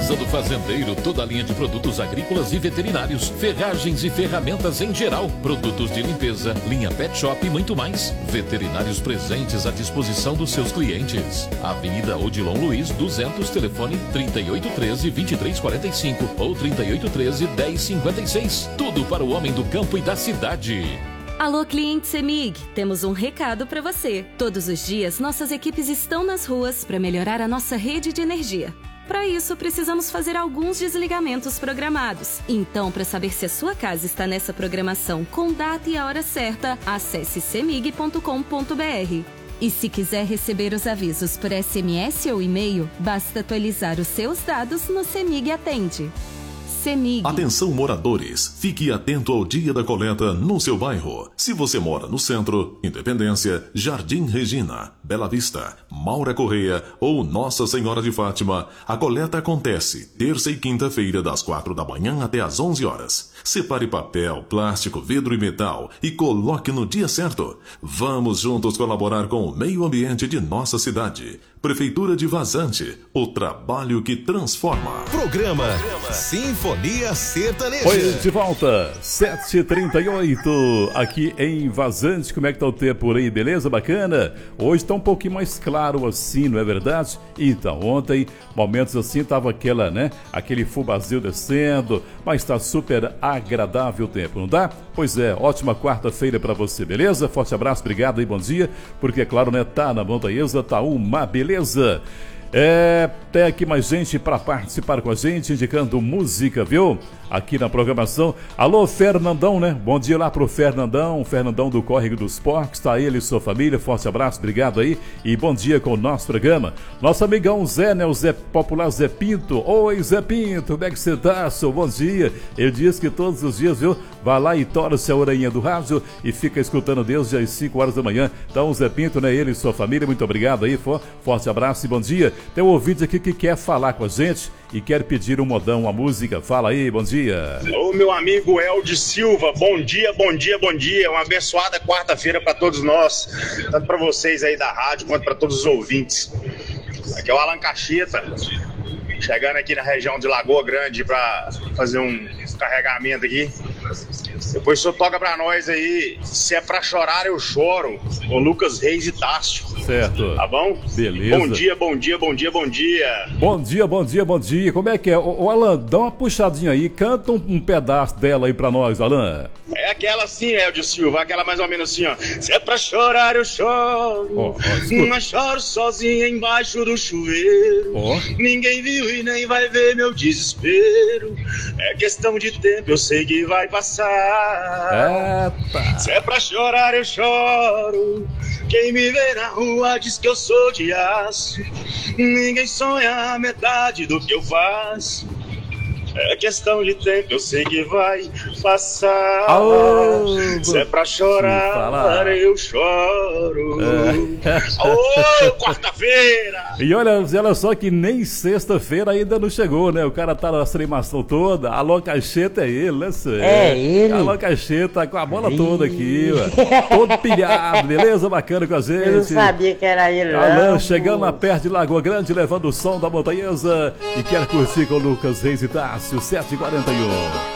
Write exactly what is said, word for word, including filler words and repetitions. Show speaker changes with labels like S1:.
S1: Casa do Fazendeiro, toda a linha de produtos agrícolas e veterinários, ferragens e ferramentas em geral, produtos de limpeza, linha pet shop e muito mais. Veterinários presentes à disposição dos seus clientes. Avenida Odilon Luiz, duzentos, telefone trinta e oito treze, vinte e três quarenta e cinco ou trinta e oito treze, dez cinquenta e seis. Tudo para o homem do campo e da cidade.
S2: Alô, cliente CEMIG, temos um recado para você. Todos os dias, nossas equipes estão nas ruas para melhorar a nossa rede de energia. Para isso, precisamos fazer alguns desligamentos programados. Então, para saber se a sua casa está nessa programação com data e a hora certa, acesse cemig ponto com ponto br. E se quiser receber os avisos por S M S ou e-mail, basta atualizar os seus dados no CEMIG Atende. CEMIG.
S3: Atenção, moradores, fique atento ao dia da coleta no seu bairro. Se você mora no centro, Independência, Jardim Regina, Bela Vista, Maura Correia ou Nossa Senhora de Fátima, a coleta acontece terça e quinta-feira das quatro da manhã até às onze horas. Separe papel, plástico, vidro e metal e coloque no dia certo. Vamos juntos colaborar com o meio ambiente de nossa cidade. Prefeitura de Vazante, o trabalho que transforma.
S4: Programa Sinfonia Sertaneja.
S5: Oi, de volta, sete e trinta e oito, aqui em Vazante. Como é que tá o tempo por aí, beleza? Bacana? Hoje tá um pouquinho mais claro assim, não é verdade? Então, ontem, momentos assim, tava aquela, né? Aquele fubazil descendo, mas tá super agradável o tempo, não dá? Pois é, ótima quarta-feira pra você, beleza? Forte abraço, obrigado aí, bom dia, porque é claro, né? Tá na Montanhesa, tá uma beleza. É, tem aqui mais gente para participar com a gente, indicando música, viu? Aqui na programação. Alô, Fernandão, né? Bom dia lá pro Fernandão, Fernandão do Córrego dos Porcos, tá ele e sua família, forte abraço, obrigado aí e bom dia com o nosso programa. Nosso amigão Zé, né? O Zé Popular Zé Pinto. Oi, Zé Pinto, como é que você tá, seu? Bom dia. Ele diz que todos os dias, viu? Vai lá e torce a orelhinha do rádio e fica escutando desde as cinco horas da manhã. Então, Zé Pinto, né? Ele e sua família, muito obrigado aí, forte abraço e bom dia. Tem um ouvinte aqui que quer falar com a gente e quer pedir um modão, uma música. Fala aí, bom dia.
S6: Ô, meu amigo Elde Silva, bom dia, bom dia, bom dia. Uma abençoada quarta-feira para todos nós, tanto para vocês aí da rádio quanto para todos os ouvintes. Aqui é o Alan Cacheta, chegando aqui na região de Lagoa Grande para fazer um carregamento aqui. Depois o senhor toca pra nós aí, se é pra chorar eu choro, com Lucas Reis e Tássio.
S5: Certo.
S6: Tá bom?
S5: Beleza.
S6: Bom dia, bom dia, bom dia, bom dia.
S5: Bom dia, bom dia, bom dia. Como é que é? Ô, ô Alan, dá uma puxadinha aí, canta um, um pedaço dela aí pra nós, Alan.
S6: É aquela assim, Eldio Silva, aquela mais ou menos assim, ó. Se é pra chorar eu choro,
S5: oh, oh,
S6: mas choro sozinha embaixo do chuveiro.
S5: Oh.
S6: Ninguém viu e nem vai ver meu desespero. É questão de tempo, eu sei que vai passar.
S5: Epa.
S6: Se é pra chorar eu choro, quem me vê na rua diz que eu sou de aço. Ninguém sonha a metade do que eu faço. É questão de tempo, eu sei que vai passar.
S5: Oh,
S6: se é pra chorar, eu choro. É. Ô, quarta-feira!
S5: E olha, olha só que nem sexta-feira ainda não chegou, né? O cara tá na tremação toda. Alô, Cacheta é ele, né, senhor?
S7: É ele.
S5: Alô, Cacheta com a bola toda aqui, ó. Todo pilhado, beleza? Bacana com a gente.
S7: Eu não sabia que era ele,
S5: Alan
S7: não.
S5: chegando lá perto de Lagoa Grande, levando o som da Montanhesa e quer curtir com o Lucas Reis e Tássio, sete e quarenta e um.